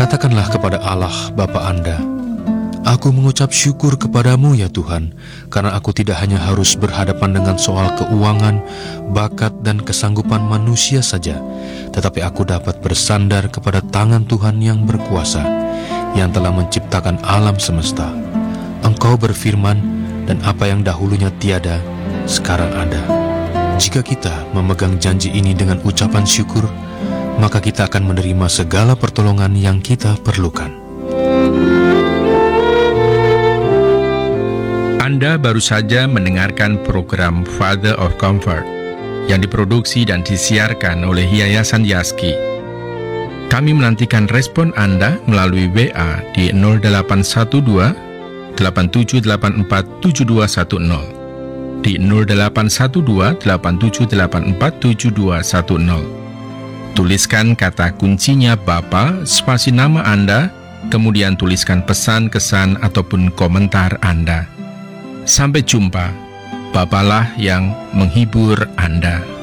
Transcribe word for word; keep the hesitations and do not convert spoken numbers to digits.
Katakanlah kepada Allah Bapa Anda, "Aku mengucap syukur kepadamu ya Tuhan, karena aku tidak hanya harus berhadapan dengan soal keuangan, bakat, dan kesanggupan manusia saja, tetapi aku dapat bersandar kepada tangan Tuhan yang berkuasa, yang telah menciptakan alam semesta. Engkau berfirman, dan apa yang dahulunya tiada, sekarang ada." Jika kita memegang janji ini dengan ucapan syukur, maka kita akan menerima segala pertolongan yang kita perlukan. Anda baru saja mendengarkan program Father of Comfort yang diproduksi dan disiarkan oleh Yayasan Yaski. Kami menantikan respon Anda melalui W A di nol delapan satu dua, delapan tujuh delapan empat, tujuh dua satu nol, di nol delapan satu dua, delapan tujuh delapan empat, tujuh dua satu nol. Tuliskan kata kuncinya Bapa, spasi nama Anda, kemudian tuliskan pesan, kesan, ataupun komentar Anda. Sampai jumpa, Bapalah yang menghibur Anda.